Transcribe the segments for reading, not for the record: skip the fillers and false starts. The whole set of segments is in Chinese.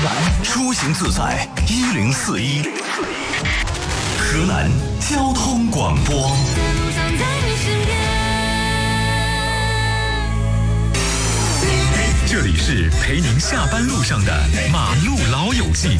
出行自在1041，河南交通广播。这里是陪您下班路上的马路老友记。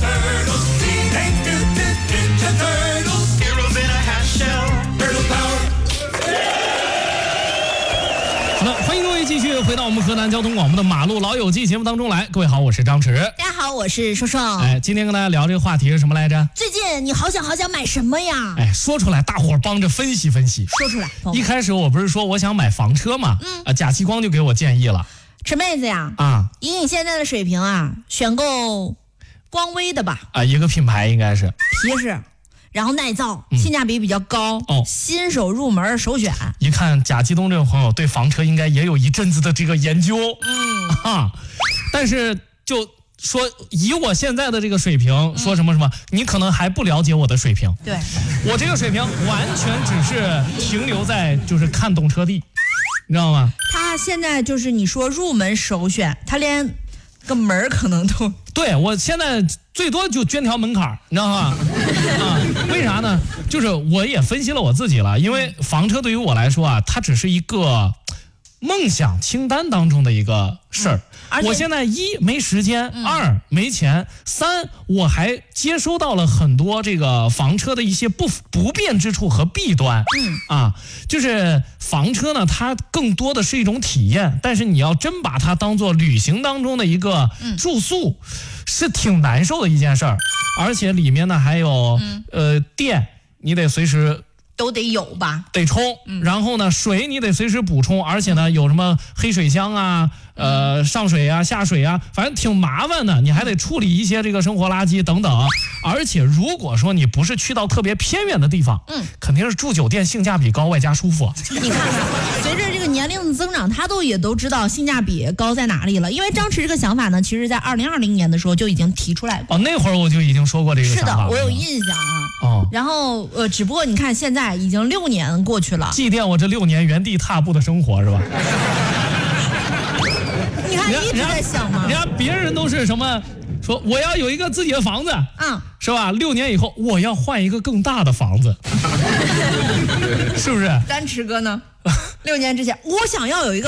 好的，欢迎各位继续回到我们河南交通广播的马路老友记节目当中来。各位好，我是张弛。 大家好，我是瘦瘦。 今天跟大家聊这个话题是什么来着？ 最近你好想买什么呀？ 说出来，大伙儿帮着分析分析。 说出来。 一开始我不是说我想买房车嘛？贾继光就给我建议了。 陈妹子呀，以你现在的水平啊，选购光威的吧。 一个品牌应该是皮实。然后耐造，性价比比较高，新手入门首选。 一看贾继东这个朋友对房车应该也有一阵子的这个研究，但是就说以我现在的这个水平，说什么，你可能还不了解我的水平。 对， 我这个水平完全只是停留在就是看懂车帝，你知道吗？ 他现在就是你说入门首选，他连个门可能都。 对，我现在最多就捐条门槛，你知道吗？为啥呢？就是我也分析了我自己了，因为房车对于我来说啊，它只是一个梦想清单当中的一个事儿。我现在一没时间，二没钱，三我还接收到了很多这个房车的一些不便之处和弊端。就是房车呢，它更多的是一种体验，但是你要真把它当做旅行当中的一个住宿，是挺难受的一件事儿。而且里面呢还有电，你得随时。 都得有吧， 得充，然后呢，水你得随时补充，而且呢，有什么黑水箱啊，上水啊、下水啊，反正挺麻烦的，你还得处理一些这个生活垃圾等等。而且如果说你不是去到特别偏远的地方，肯定是住酒店性价比高，外加舒服。 你看看，随着这个年龄的增长，他也都知道性价比高在哪里了。因为张弛这个想法呢，其实在2020年的时候就已经提出来过。 那会儿我就已经说过这个想法了。 是的，我有印象啊。然后只不过你看现在已经6年过去了， 祭奠我这6年原地踏步的生活是吧？ 你看你一直在想吗？ 人家别人都是什么说我要有一个自己的房子，是吧？6年以后我要换一个更大的房子，是不是？ 张弛哥呢？6年之前我想要有一个